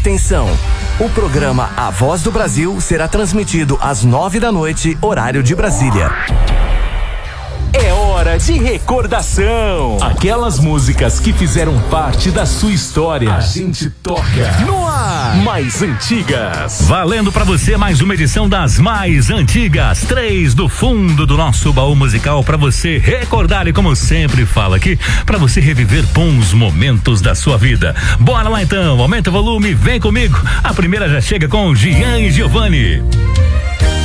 Atenção! O programa A Voz do Brasil será transmitido às 9 da noite, horário de Brasília. É hora de recordação. Aquelas músicas que fizeram parte da sua história. A gente toca no ar. Mais antigas. Valendo pra você mais uma edição das mais antigas. 3 do fundo do nosso baú musical pra você recordar e, como sempre fala aqui, pra você reviver bons momentos da sua vida. Bora lá então, aumenta o volume, vem comigo. A primeira já chega com Gian e Giovanni.